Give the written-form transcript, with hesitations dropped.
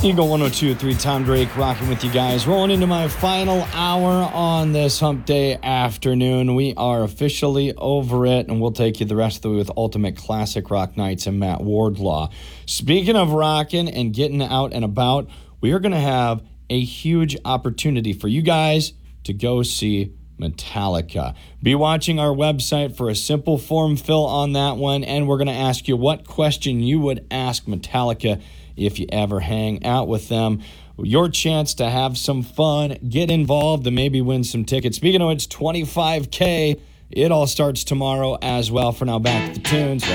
Eagle 102.3, Tom Drake rocking with you guys. Rolling into my final hour on this hump day afternoon. We are officially over it, and we'll take you the rest of the way with Ultimate Classic Rock Nights and Matt Wardlaw. Speaking of rocking and getting out and about, we are going to have a huge opportunity for you guys to go see Metallica. Be watching our website for a simple form fill on that one, and we're going to ask you what question you would ask Metallica if you ever hang out with them. Your chance to have some fun, get involved, and maybe win some tickets. Speaking of, it's $25K. It all starts tomorrow as well. For now, back to the tunes.